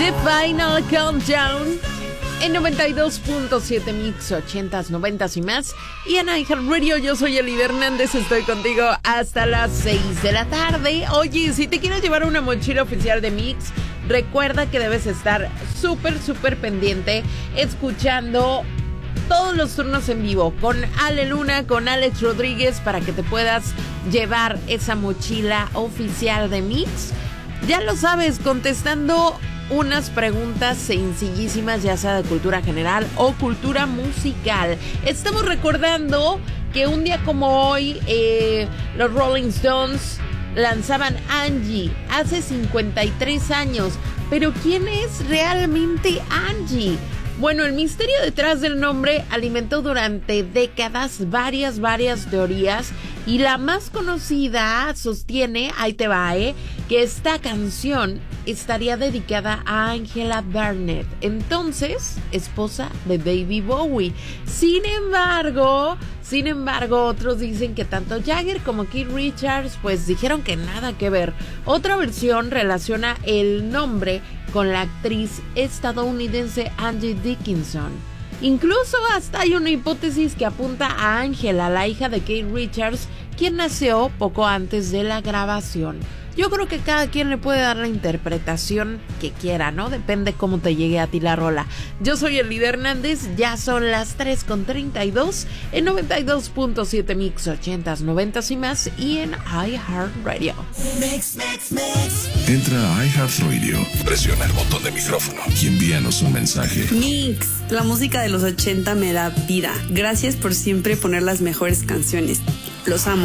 The Final Countdown en 92.7 Mix, 80s, 90s y más. Y en iHeartRadio, yo soy Eli Hernández, estoy contigo hasta las 6 de la tarde. Oye, si te quieres llevar una mochila oficial de Mix, recuerda que debes estar súper pendiente escuchando todos los turnos en vivo con Ale Luna, con Alex Rodríguez, para que te puedas llevar esa mochila oficial de Mix. Ya lo sabes, contestando unas preguntas sencillísimas, ya sea de cultura general o cultura musical. Estamos recordando que un día como hoy, los Rolling Stones lanzaban Angie hace 53 años. Pero ¿quién es realmente Angie? Bueno, el misterio detrás del nombre alimentó durante décadas varias teorías, y la más conocida sostiene, ahí te va, que esta canción estaría dedicada a Angela Barnett, entonces esposa de David Bowie. Sin embargo, otros dicen que tanto Jagger como Keith Richards pues dijeron que nada que ver. Otra versión relaciona el nombre con la actriz estadounidense Angie Dickinson. Incluso hasta hay una hipótesis que apunta a Angela, la hija de Keith Richards, quien nació poco antes de la grabación. Yo creo que cada quien le puede dar la interpretación que quiera, ¿no? Depende cómo te llegue a ti la rola. Yo soy Eli Hernández, ya son las 3:32 en 92.7 Mix, 80s, 90s y más, y en iHeartRadio. Mix. Entra a iHeartRadio, presiona el botón de micrófono y envíanos un mensaje. Mix, la música de los 80 me da vida. Gracias por siempre poner las mejores canciones. Los amo.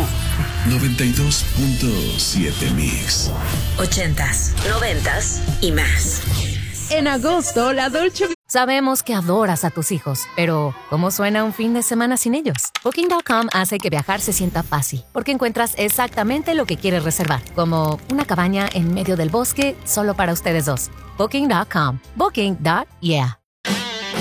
92.7 Mix. 80s, 90s y más. En agosto, la Dolce... Sabemos que adoras a tus hijos, pero ¿cómo suena un fin de semana sin ellos? Booking.com hace que viajar se sienta fácil, porque encuentras exactamente lo que quieres reservar, como una cabaña en medio del bosque solo para ustedes dos. Booking.com. Booking.yeah.